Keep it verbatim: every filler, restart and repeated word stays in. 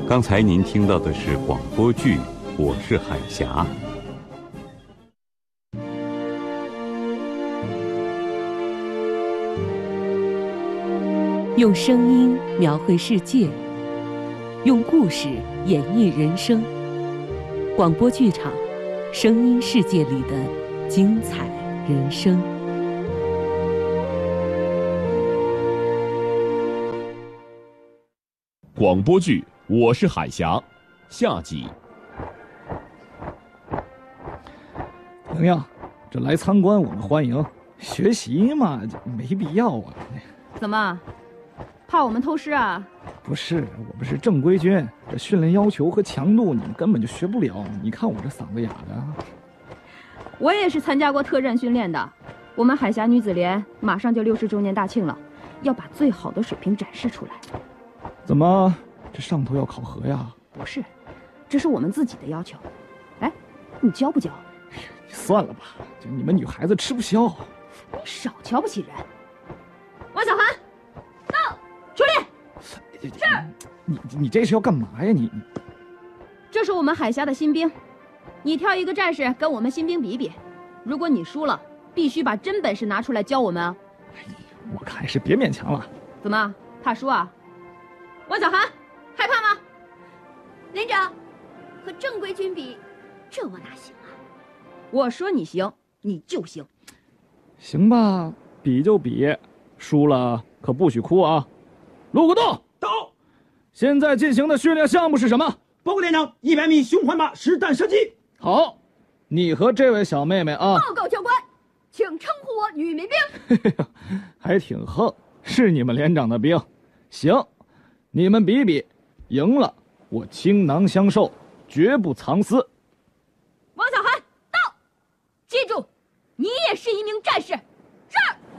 刚才您听到的是广播剧《我是海峡》。 用声音描绘世界，用故事演绎人生。广播剧场，声音世界里的精彩人生。 广播剧《我是海峡》下集。 莹莹，这来参观我们欢迎，学习嘛没必要啊。 怎么，怕我们偷师啊？ 不是，我们是正规军，这训练要求和强度你们根本就学不了。你看我这嗓子哑的。 我也是参加过特战训练的。我们海峡女子连马上就六十周年大庆了，要把最好的水平展示出来。 怎么，这上头要考核呀？ 不是，这是我们自己的要求。哎，你交不交？ 算了吧，就你们女孩子吃不消。 你少瞧不起人。王小涵，到，出列。是。 你你这是要干嘛呀？你这是我们海峡的新兵，你挑一个战士跟我们新兵比比。如果你输了，必须把真本事拿出来教我们啊。 哎，我看还是别勉强了。 怎么，怕输啊？王小涵，害怕吗？ 连长，和正规军比，这我哪行啊？ 我说你行，你就行。 行吧，比就比，输了可不许哭啊！陆国栋到。 现在进行的训练项目是什么？ 报告连长，一百米胸环靶实弹射击。 好，你和这位小妹妹啊。 报告教官，请称呼我女民兵。 还挺横，是你们连长的兵。行。你们比比，赢了我倾囊相授，绝不藏私。 王小涵到，记住，你也是一名战士。